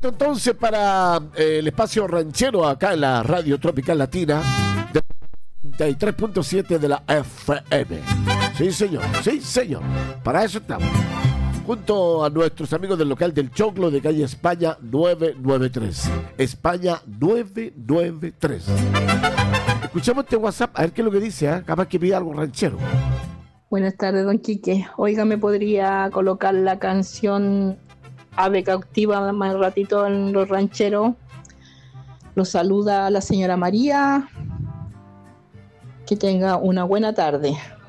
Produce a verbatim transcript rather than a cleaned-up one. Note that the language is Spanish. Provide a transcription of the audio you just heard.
Entonces, para eh, el espacio ranchero acá en la Radio Tropical Latina, de noventa y tres punto siete de la F M. Sí, señor, sí, señor. Para eso estamos. Junto a nuestros amigos del local del Choclo de calle España nueve nueve tres. España nueve nueve tres. Escuchamos este WhatsApp, a ver qué es lo que dice, ¿eh? Capaz que pide algo ranchero. Buenas tardes, don Quique. Oiga, ¿me podría colocar la canción Ave Cautiva más ratito en los rancheros? Los saluda la señora María. Que tenga una buena tarde.